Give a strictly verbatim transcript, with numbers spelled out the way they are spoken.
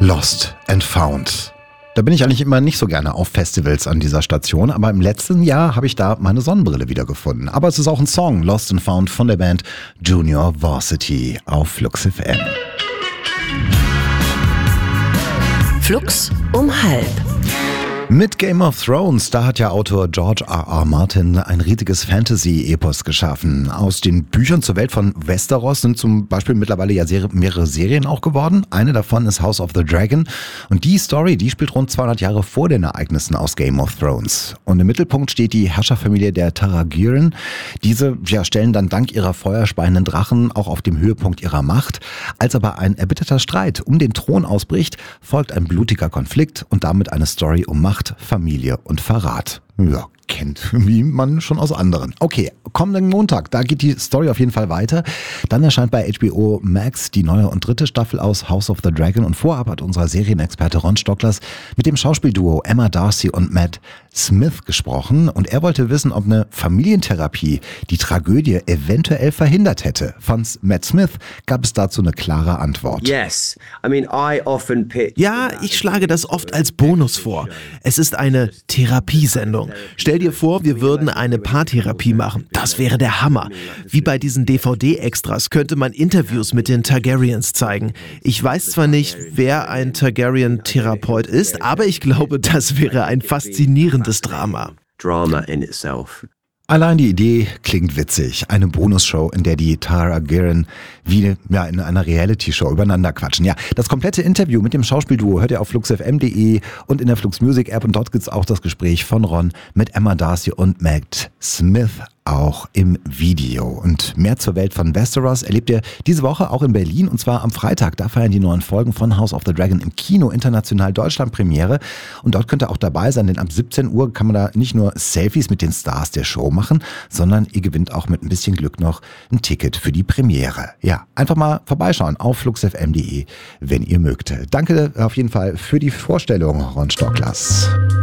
Lost and Found. Da bin ich eigentlich immer nicht so gerne auf Festivals an dieser Station, aber im letzten Jahr habe ich da meine Sonnenbrille wiedergefunden. Aber es ist auch ein Song, Lost and Found von der Band Junior Varsity auf Flux F M. Flux um halb. Mit Game of Thrones, da hat ja Autor George R R. Martin ein riesiges Fantasy-Epos geschaffen. Aus den Büchern zur Welt von Westeros sind zum Beispiel mittlerweile ja mehrere Serien auch geworden. Eine davon ist House of the Dragon. Und die Story, die spielt rund zweihundert Jahre vor den Ereignissen aus Game of Thrones. Und im Mittelpunkt steht die Herrscherfamilie der Targaryen. Diese ja, stellen dann dank ihrer feuerspeienden Drachen auch auf dem Höhepunkt ihrer Macht. Als aber ein erbitterter Streit um den Thron ausbricht, folgt ein blutiger Konflikt und damit eine Story um Macht, Familie und Verrat. Ja, kennt wie man schon aus anderen. Okay, kommenden Montag, da geht die Story auf jeden Fall weiter. Dann erscheint bei H B O Max die neue und dritte Staffel aus House of the Dragon. Und vorab hat unser Serienexperte Ron Stocklers mit dem Schauspielduo Emma Darcy und Matt Smith gesprochen. Und er wollte wissen, ob eine Familientherapie die Tragödie eventuell verhindert hätte. Von Matt Smith gab es dazu eine klare Antwort. Yes. I mean, I often pitch Ja, ich schlage das oft als Bonus vor. Es ist eine Therapiesendung. Stell dir vor, wir würden eine Paartherapie machen. Das wäre der Hammer. Wie bei diesen D V D-Extras könnte man Interviews mit den Targaryens zeigen. Ich weiß zwar nicht, wer ein Targaryen-Therapeut ist, aber ich glaube, das wäre ein faszinierendes Drama. Drama in itself. Allein die Idee klingt witzig. Eine Bonusshow, in der die Targaryen wie ja, in einer Reality-Show übereinander quatschen. Ja, das komplette Interview mit dem Schauspielduo hört ihr auf flux f m punkt de und in der Flux Music App. Und dort gibt's auch das Gespräch von Ron mit Emma Darcy und Matt Smith auch im Video. Und mehr zur Welt von Westeros erlebt ihr diese Woche auch in Berlin, und zwar am Freitag. Da feiern die neuen Folgen von House of the Dragon im Kino international Deutschland Premiere. Und dort könnt ihr auch dabei sein, denn ab siebzehn Uhr kann man da nicht nur Selfies mit den Stars der Show machen, sondern ihr gewinnt auch mit ein bisschen Glück noch ein Ticket für die Premiere. Ja, einfach mal vorbeischauen auf flux f m punkt de, wenn ihr mögt. Danke auf jeden Fall für die Vorstellung, Ron Stocklers.